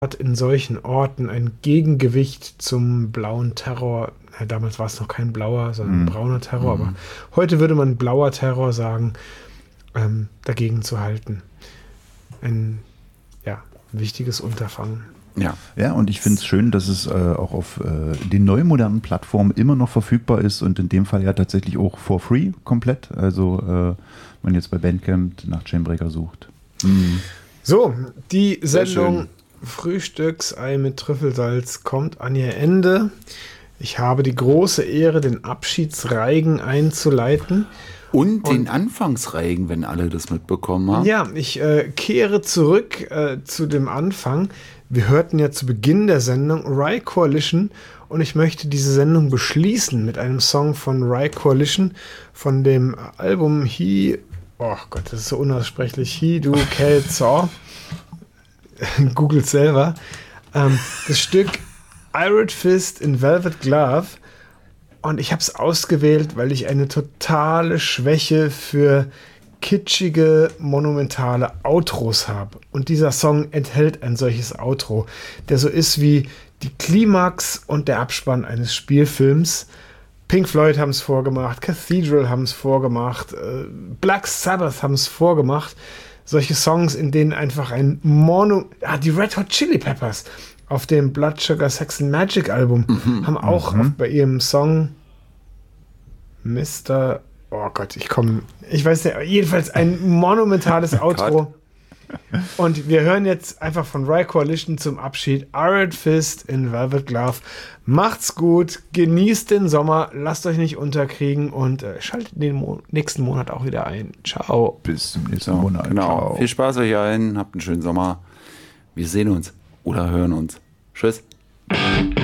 hat in solchen Orten ein Gegengewicht zum blauen Terror. Ja, damals war es noch kein blauer, sondern brauner Terror, aber heute würde man blauer Terror sagen, dagegen zu halten. Ein wichtiges Unterfangen. Ja, und ich finde es schön, dass es auch auf den neu modernen Plattformen immer noch verfügbar ist und in dem Fall ja tatsächlich auch for free komplett. Also man jetzt bei Bandcamp nach Chainbreaker sucht. So, die Sendung Frühstücksei mit Trüffelsalz kommt an ihr Ende. Ich habe die große Ehre, den Abschiedsreigen einzuleiten. Und den Anfangsreigen, wenn alle das mitbekommen haben. Ja, ich kehre zurück zu dem Anfang. Wir hörten ja zu Beginn der Sendung Riot Coalition und ich möchte diese Sendung beschließen mit einem Song von Riot Coalition von dem Album oh Gott, das ist so unaussprechlich, He Do Kel Saw. Googelt selber. Das Stück Iron Fist in Velvet Glove. Und ich habe es ausgewählt, weil ich eine totale Schwäche für kitschige, monumentale Outros habe. Und dieser Song enthält ein solches Outro, der so ist wie die Klimax und der Abspann eines Spielfilms. Pink Floyd haben es vorgemacht, Cathedral haben es vorgemacht, Black Sabbath haben es vorgemacht. Solche Songs, in denen einfach ein die Red Hot Chili Peppers auf dem Blood Sugar Sex and Magic Album haben auch bei ihrem Song oh Gott, ich weiß nicht, jedenfalls ein monumentales Outro. Und wir hören jetzt einfach von Riot Coalition zum Abschied Iron Fist in Velvet Glove. Macht's gut, genießt den Sommer, lasst euch nicht unterkriegen und schaltet den nächsten Monat auch wieder ein. Ciao. Bis zum nächsten Monat. Genau. Ciao. Viel Spaß euch allen, habt einen schönen Sommer. Wir sehen uns oder hören uns. Tschüss.